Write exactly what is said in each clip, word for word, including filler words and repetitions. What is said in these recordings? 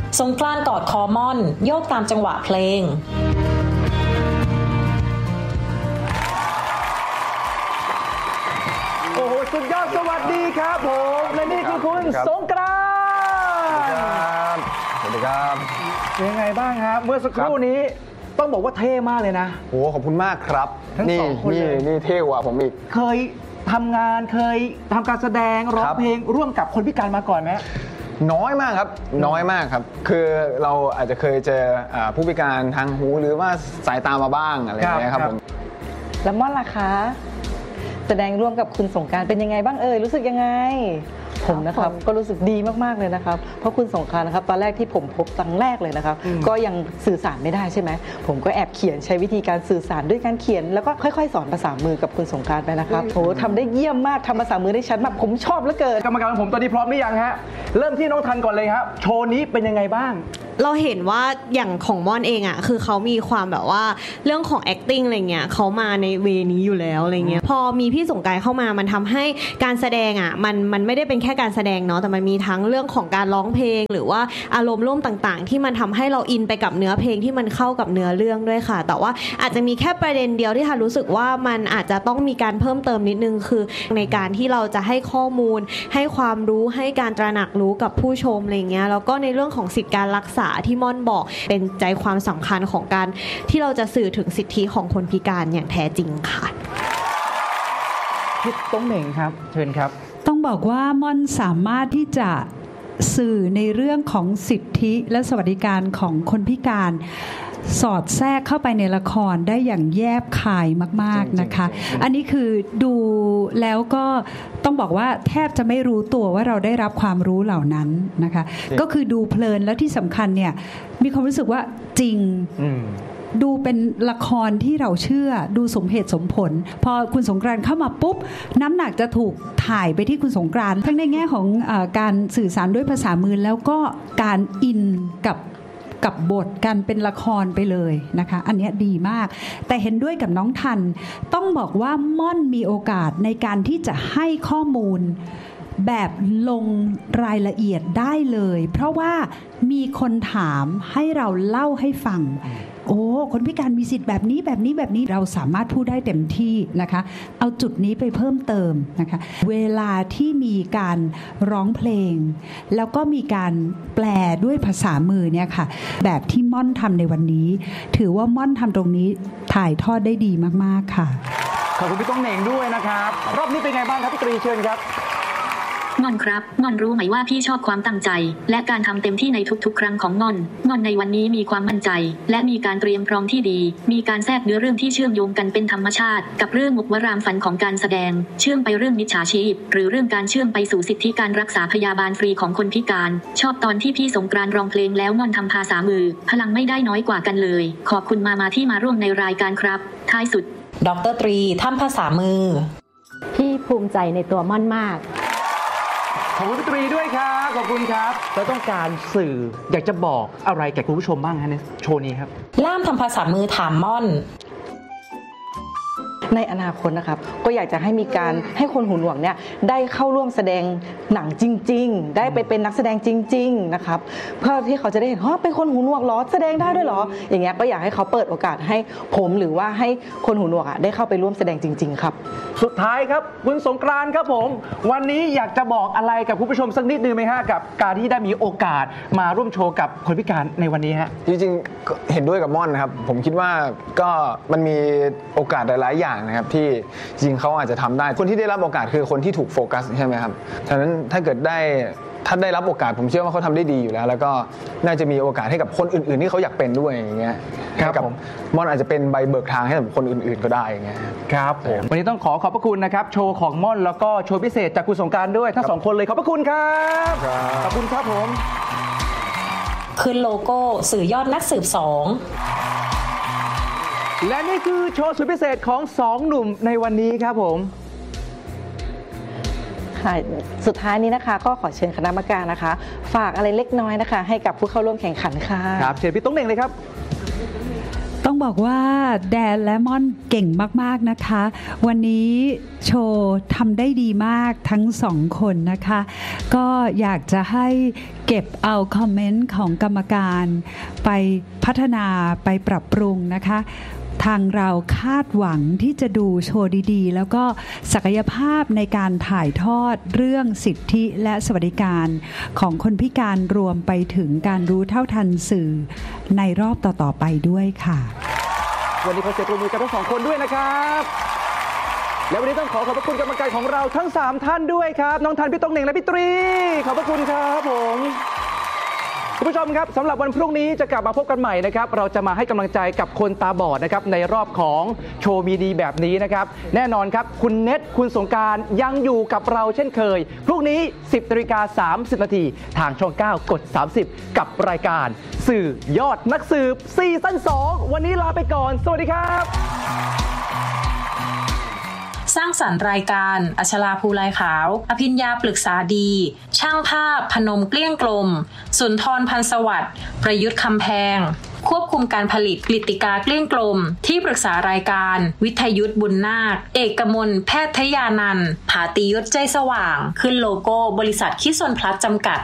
สงกรานต์กอดคอม่อนโยกตามจังหวะเพลงโอ้โหสุดยอดสวัสดีครับผมและนี่คือคุณสงกรานต์สวัสดีครับเป็นยังไงบ้างครับเมื่อสักครู่นี้ต้องบอกว่าเท่มากเลยนะโอ้ขอบคุณมากครับทั้งสองคนเลยนี่เท่กว่าผมอีกเคยทำงานเคยทำการแสดงร้องเพลงร่วมกับคนพิการมาก่อนไหมน้อยมากครับน้อยมากครับคือเราอาจจะเคยเจอผู้พิการทางหูหรือว่าสายตามาบ้างอะไรอย่างเงี้ยครับผมแล้วม่อนล่ะคะแสดงร่วมกับคุณสงกรานต์เป็นยังไงบ้างเอ่ยรู้สึกยังไงผมนะครับก็รู้สึกดีมากๆเลยนะครับเพราะคุณสงกรานต์นะครับตอนแรกที่ผมพบครั้งแรกเลยนะครับก็ยังสื่อสารไม่ได้ใช่ไหมผมก็แอบเขียนใช้วิธีการสื่อสารด้วยการเขียนแล้วก็ค่อยๆสอนภาษามือกับคุณสงกรานต์ไปนะครับโอ้ทำได้เยี่ยมมากทำภาษามือได้ชัดมากผมชอบเหลือเกินกรรมการของผมตอนนี้พร้อมหรือยังฮะเริ่มที่น้องทันก่อนเลยครับโชว์นี้เป็นยังไงบ้างเราเห็นว่าอย่างของม่อนเองอ่ะคือเขามีความแบบว่าเรื่องของ acting อะไรเงี้ยเขามาในเวนี้อยู่แล้วอะไรเงี้ยพอมีพี่สงกรานต์เข้ามามันทำให้การแสดงอ่ะมันมันไม่ได้เป็นแค่การแสดงเนาะแต่มันมีทั้งเรื่องของการร้องเพลงหรือว่าอารมณ์ร่วมต่างๆที่มันทำให้เราอินไปกับเนื้อเพลงที่มันเข้ากับเนื้อเรื่องด้วยค่ะแต่ว่าอาจจะมีแค่ประเด็นเดียวที่ทันรู้สึกว่ามันอาจจะต้องมีการเพิ่มเติมนิดนึงคือในการที่เราจะให้ข้อมูลให้ความรู้ให้การตระหนักรู้กับผู้ชมอะไรเงี้ยแล้วก็ในเรื่องของสิทธิการรักษาที่ม่อนบอกเป็นใจความสำคัญของการที่เราจะสื่อถึงสิทธิของคนพิการอย่างแท้จริงค่ะพี่ต้องเหม่งครับเชิญครับต้องบอกว่าม่อนสามารถที่จะสื่อในเรื่องของสิทธิและสวัสดิการของคนพิการสอดแทรกเข้าไปในละครได้อย่างแยบคายมากๆนะคะอันนี้คือดูแล้วก็ต้องบอกว่าแทบจะไม่รู้ตัวว่าเราได้รับความรู้เหล่านั้นนะคะก็คือดูเพลินแล้วที่สำคัญเนี่ยมีความรู้สึกว่าจริงดูเป็นละครที่เราเชื่อดูสมเหตุสมผลพอคุณสงกรานต์เข้ามาปุ๊บน้ำหนักจะถูกถ่ายไปที่คุณสงกรานต์ทั้งในแง่ของเอ่อการสื่อสารด้วยภาษามือแล้วก็การอินกับกับบทกันเป็นละครไปเลยนะคะอันนี้ดีมากแต่เห็นด้วยกับน้องทันต้องบอกว่าม่อนมีโอกาสในการที่จะให้ข้อมูลแบบลงรายละเอียดได้เลยเพราะว่ามีคนถามให้เราเล่าให้ฟังโอ้คนพิการมีสิทธิ์แบบนี้แบบนี้แบบนี้เราสามารถพูดได้เต็มที่นะคะเอาจุดนี้ไปเพิ่มเติมนะคะเวลาที่มีการร้องเพลงแล้วก็มีการแปลด้วยภาษามือเนี่ยค่ะแบบที่ม่อนทำในวันนี้ถือว่าม่อนทำตรงนี้ถ่ายทอดได้ดีมากๆค่ะขอบคุณพี่ต้องเหน่งด้วยนะครับรอบนี้เป็นไงบ้างครับพี่ตรีเชิญครับม่อนครับม่อนรู้ไหมว่าพี่ชอบความตั้งใจและการทำเต็มที่ในทุกๆครั้งของม่อนม่อนในวันนี้มีความมั่นใจและมีการเตรียมพร้อมที่ดีมีการแทรกเนื้อเรื่องที่เชื่อมโยงกันเป็นธรรมชาติกับเรื่องมุกวรามฝันของการแสดงเชื่อมไปเรื่องมิจฉาชีพหรือเรื่องการเชื่อมไปสู่สิทธิการรักษาพยาบาลฟรีของคนพิการชอบตอนที่พี่สงกรานต์ร้องเพลงแล้วม่อนทำภาษามือพลังไม่ได้น้อยกว่ากันเลยขอบคุณมามาที่มาร่วมในรายการครับท้ายสุดดร.ตรีทำภาษามือพี่ภูมิใจในตัวม่อนมากขอบคุณพี่ตรีด้วยครับขอบคุณครับเราต้องการสื่ออยากจะบอกอะไรแก่คุณผู้ชมบ้างฮะในโชว์นี้ครับล่ามทำภาษามือถามม่อนในอนาคตนะครับก็อยากจะให้มีการให้คนหูหนวกเนี่ยได้เข้าร่วมแสดงหนังจริงๆได้ไปเป็นนักแสดงจริงๆนะครับเพื่อที่เขาจะได้เห็นว่าเป็นคนหูหนวกเหรอแสดงได้ด้วยเหรออย่างเงี้ยก็อยากให้เขาเปิดโอกาสให้ผมหรือว่าให้คนหูหนวกอ่ะได้เข้าไปร่วมแสดงจริงๆครับสุดท้ายครับคุณสงกรานต์ครับผมวันนี้อยากจะบอกอะไรกับคุณผู้ชมสักนิดนึงไหมฮะกับการที่ได้มีโอกาสมาร่วมโชว์กับคนพิการในวันนี้ฮะจริงๆเห็นด้วยกับม่อนนะครับผมคิดว่าก็มันมีโอกาสหลายๆอย่างนะครับที่จริงเขาอาจจะทำได้คนที่ได้รับโอกาสคือคนที่ถูกโฟกัสใช่ไหมครับฉะนั้นถ้าเกิดได้ถ้าได้รับโอกาสผมเชื่อว่าเขาทำได้ดีอยู่แล้วแล้วก็น่าจะมีโอกาสให้กับคนอื่นๆที่เขาอยากเป็นด้วยอย่างเงี้ยให้กับม่อนอาจจะเป็นใบเบิกทางให้กับคนอื่นๆก็ได้อย่างเงี้ยครับผมวันนี้ต้องขอขอบพระคุณนะครับโชว์ของม่อนแล้วก็โชว์พิเศษจากคุณสงกรานต์ด้วยทั้งสองคนเลยขอบพระคุณครับขอบคุณครับผมขึ้นโลโก้สื่อยอดนักสืบสองและนี่คือโชว์สุดพิเศษของสองหนุ่มในวันนี้ครับผมค่ะสุดท้ายนี้นะคะก็ขอเชิญคณะกรรมการนะคะฝากอะไรเล็กน้อยนะคะให้กับผู้เข้าร่วมแข่งขันค่ะครับเชิญพี่ต้องเหน่งเลยครับต้องบอกว่าแดนและม่อนเก่งมากๆนะคะวันนี้โชว์ทำได้ดีมากทั้งสองคนนะคะก็อยากจะให้เก็บเอาคอมเมนต์ของกรรมการไปพัฒนาไปปรับปรุงนะคะทางเราคาดหวังที่จะดูโชว์ดีๆแล้วก็ศักยภาพในการถ่ายทอดเรื่องสิทธิและสวัสดิการของคนพิการรวมไปถึงการรู้เท่าทันสื่อในรอบต่อๆไปด้วยค่ะวันนี้ขอเสียงปรบมือกับทั้งสองคนด้วยนะครับและวันนี้ต้องขอขอบพระคุณกรรมการของเราทั้งสามท่านด้วยครับน้องทันพี่ตงเหน่งและพี่ตรีขอบพระคุณครับผมคุณผู้ชมครับสำหรับวันพรุ่งนี้จะกลับมาพบกันใหม่นะครับเราจะมาให้กำลังใจกับคนตาบอดนะครับในรอบของโชว์มีดีแบบนี้นะครับแน่นอนครับคุณเน็ตคุณสงกรานต์ยังอยู่กับเราเช่นเคยพรุ่งนี้ สิบนาฬิกาสามสิบนาทีทางช่องเก้ากดสามสิบกับรายการสื่อยอดนักสืบซีซั่นสองวันนี้ลาไปก่อนสวัสดีครับสร้างสรรค์รายการอัชราภูลายขาวอภิญญาปรึกษาดีช่างภาพพนมเกลี้ยงกลมสุนทรพันสวัสดิ์ประยุทธ์คำแพงควบคุมการผลิตกฤติกาเกลี้ยงกลมที่ปรึกษารายการวิทยุทธบุญนาคเอกมลแพทยานันท์ผาติยศใจสว่างขึ้นโลโก้บริษัทคิดซนพลัสจำกัด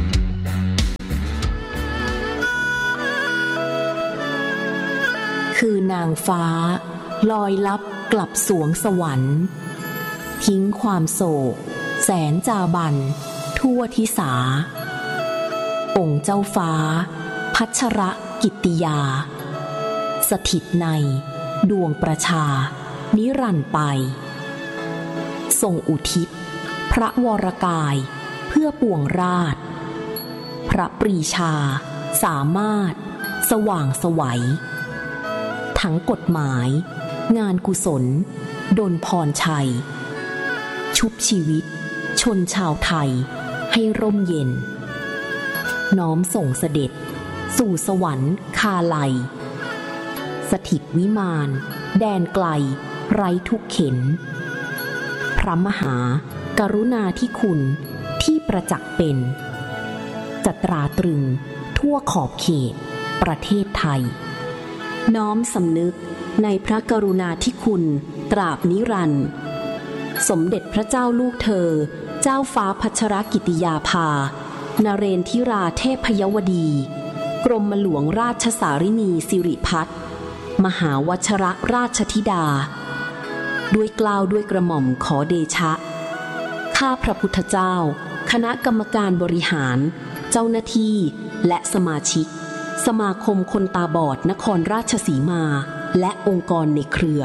คือนางฟ้าลอยลับกลับสวงสวรรค์ทิ้งความโศกแสนจาบันทั่วทิสาองค์เจ้าฟ้าพัชรกิตติยาสถิตในดวงประชานิรันดร์ไปทรงอุทิศพระวรกายเพื่อปวงราชพระปรีชาสามารถสว่างไสวทั้งกฎหมายงานกุศลดลพรชัยชุบชีวิตชนชาวไทยให้ร่มเย็นน้อมส่งเสด็จสู่สวรรค์คาไลสถิตวิมานแดนไกลไร้ทุกเข็นพระมหากรุณาธิคุณที่ประจักษ์เป็นจะตราตรึงทั่วขอบเขตประเทศไทยน้อมสำนึกในพระกรุณาธิคุณตราบนิรันดร์สมเด็จพระเจ้าลูกเธอเจ้าฟ้าพัชรกิติยาภานเรนทิราเทพยวดีกรมหลวงราชสารินีสิริพัฒน์มหาวชรราชธิดาด้วยเกล้าด้วยกระหม่อมขอเดชะข้าพระพุทธเจ้าคณะกรรมการบริหารเจ้าหน้าที่และสมาชิกสมาคมคนตาบอดนครราชสีมาและองค์กรในเครือ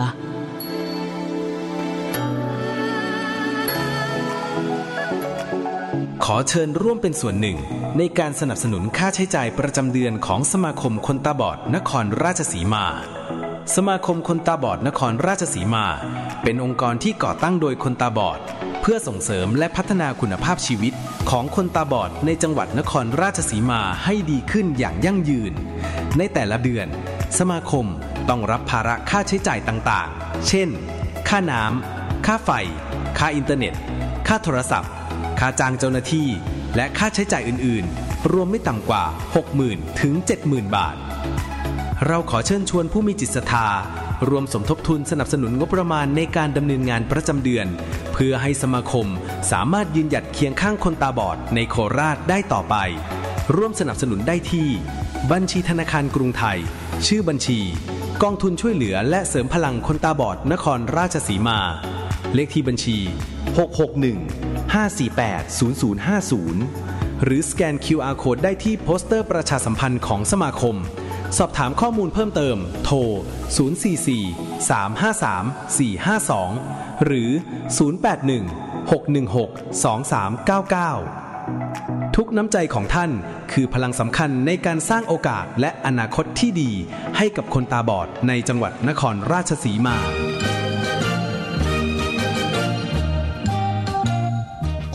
ขอเชิญร่วมเป็นส่วนหนึ่งในการสนับสนุนค่าใช้จ่ายประจำเดือนของสมาคมคนตาบอดนครราชสีมาสมาคมคนตาบอดนครราชสีมาเป็นองค์กรที่ก่อตั้งโดยคนตาบอดเพื่อส่งเสริมและพัฒนาคุณภาพชีวิตของคนตาบอดในจังหวัดนครราชสีมาให้ดีขึ้นอย่างยั่งยืนในแต่ละเดือนสมาคมต้องรับภาระค่าใช้จ่ายต่างๆเช่นค่าน้ำค่าไฟค่าอินเทอร์เน็ตค่าโทรศัพท์ค่าจ้างเจ้าหน้าที่และค่าใช้จ่ายอื่นๆรวมไม่ต่ำกว่า หกหมื่น ถึง เจ็ดหมื่น บาทเราขอเชิญชวนผู้มีจิตศรัทธารวมสมทบทุนสนับสนุนงบประมาณในการดำเนินงานประจำเดือนเพื่อให้สมาคมสามารถยืนหยัดเคียงข้างคนตาบอดในโคราชได้ต่อไปร่วมสนับสนุนได้ที่บัญชีธนาคารกรุงไทยชื่อบัญชีกองทุนช่วยเหลือและเสริมพลังคนตาบอดนครราชสีมาเลขที่บัญชีหก หก หนึ่ง ห้า สี่ แปด ศูนย์ ศูนย์ ห้า ศูนย์หรือสแกน คิว อาร์ Code ได้ที่โปสเตอร์ประชาสัมพันธ์ของสมาคมสอบถามข้อมูลเพิ่มเติมโทรศูนย์ สี่ สี่ สาม ห้า สาม สี่ ห้า สองหรือศูนย์ แปด หนึ่ง หก หนึ่ง หก สอง สาม เก้า เก้าทุกน้ำใจของท่านคือพลังสำคัญในการสร้างโอกาสและอนาคตที่ดีให้กับคนตาบอดในจังหวัดนครราชสีมา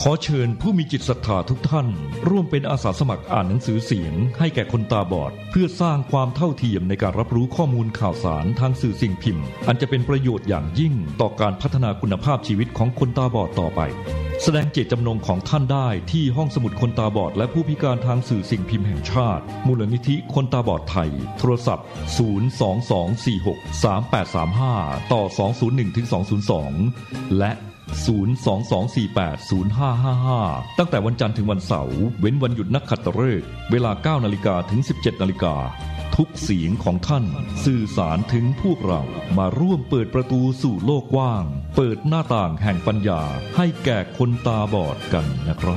ขอเชิญผู้มีจิตศรัทธาทุกท่านร่วมเป็นอาสาสมัครอ่านหนังสือเสียงให้แก่คนตาบอดเพื่อสร้างความเท่าเทียมในการรับรู้ข้อมูลข่าวสารทางสื่อสิ่งพิมพ์อันจะเป็นประโยชน์อย่างยิ่งต่อการพัฒนาคุณภาพชีวิตของคนตาบอดต่อไปแสดงเจตจำนงของท่านได้ที่ห้องสมุดคนตาบอดและผู้พิการทางสื่อสิ่งพิมพ์แห่งชาติมูลนิธิคนตาบอดไทยโทรศัพท์ศูนย์ สอง สอง สี่ หก สาม แปด สาม ห้าต่อสอง ศูนย์ หนึ่ง ถึง สอง ศูนย์ สองและศูนย์ สอง สอง สี่ แปด ศูนย์ ห้า ห้า ห้าตั้งแต่วันจันทร์ถึงวันเสาร์เว้นวันหยุดนักขัตฤกษ์เวลา เก้านาฬิกา ถึง สิบเจ็ดนาฬิกาทุกเสียงของท่านสื่อสารถึงพวกเรามาร่วมเปิดประตูสู่โลกกว้างเปิดหน้าต่างแห่งปัญญาให้แก่คนตาบอดกันนะครับ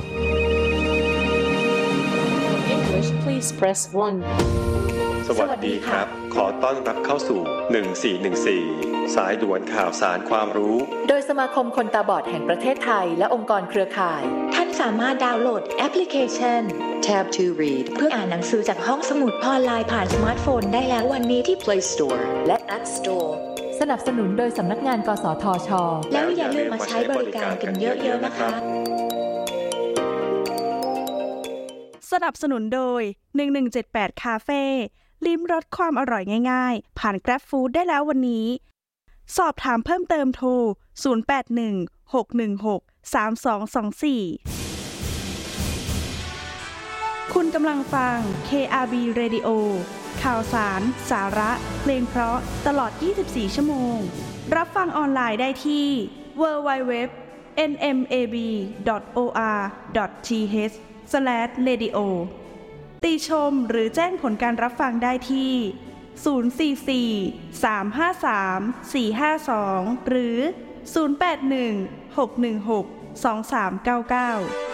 English please press one สวัสดีครับขอต้อนรับเข้าสู่หนึ่งสี่หนึ่งสี่สายด่วนข่าวสารความรู้โดยสมาคมคนตาบอดแห่งประเทศไทยและองค์กรเครือข่ายท่านสามารถดาวน์โหลดแอปพลิเคชัน Tab to Read เพื่ออ่านหนังสือจากห้องสมุดออนไลน์ผ่านสมาร์ทโฟนได้แล้ววันนี้ที่ Play Store และ App Store สนับสนุนโดยสำนักงานกสทช.แล้วอย่าลืมมาใช้บริการกันเยอะๆนะคะสนับสนุนโดยหนึ่งหนึ่งเจ็ดแปดคาเฟ่ลิ้มรสความอร่อยง่ายๆผ่าน Grab Food ได้แล้ววันนี้สอบถามเพิ่มเติมโทรศูนย์ แปด หนึ่ง หก หนึ่ง หก สาม สอง สอง สี่คุณกำลังฟัง เค อาร์ บี Radio ข่าวสารสาระเพลงเพราะตลอดยี่สิบสี่ชั่วโมงรับฟังออนไลน์ได้ที่ ดับเบิลยู ดับเบิลยู ดับเบิลยู ดอท เอ็น เอ็ม เอ บี ดอท โอ อาร์ ดอท ที เอช สแลช เรดิโอ ติชมหรือแจ้งผลการรับฟังได้ที่ศูนย์ สี่ สี่ สาม ห้า สาม สี่ ห้า สองหรือศูนย์ แปด หนึ่ง หก หนึ่ง หก สอง สาม เก้า เก้า